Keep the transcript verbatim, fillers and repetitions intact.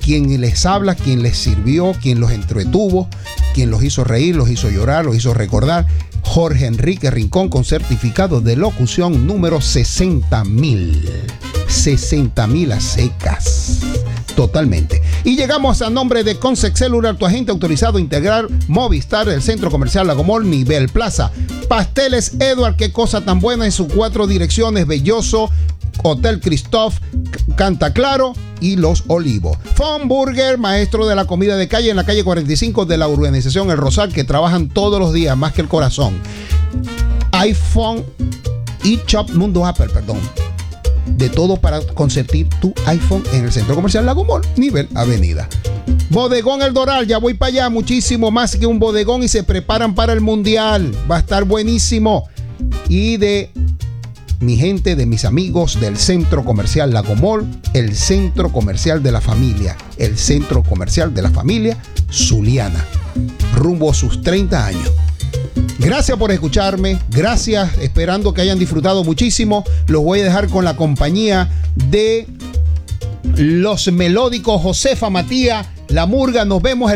quien les habla, quien les sirvió, quien los entretuvo, quien los hizo reír, los hizo llorar, los hizo recordar. Jorge Enrique Rincón, con certificado de locución número sesenta mil. sesenta mil a secas. Totalmente. Y llegamos a nombre de Consex Cellular, tu agente autorizado a integrar Movistar, el Centro Comercial Lago Mall, Nivel Plaza. Pasteles Edward, qué cosa tan buena en sus cuatro direcciones, Belloso, Hotel Christoph, Canta Claro y Los Olivos. Fun Burger, maestro de la comida de calle en la calle cuarenta y cinco de la urbanización El Rosal, que trabajan todos los días, más que el corazón. iPhone y Shop Mundo Apple, perdón. De todo para consentir tu iPhone en el Centro Comercial Lago Mall, Nivel Avenida. Bodegón El Doral, ya voy para allá, muchísimo más que un bodegón y se preparan para el Mundial. Va a estar buenísimo. Y de mi gente, de mis amigos del Centro Comercial Lago Mall, el Centro Comercial de la Familia, el Centro Comercial de la Familia Zuliana, rumbo a sus treinta años. Gracias por escucharme, gracias, esperando que hayan disfrutado muchísimo. Los voy a dejar con la compañía de los melódicos Josefa Matías, La Murga. Nos vemos el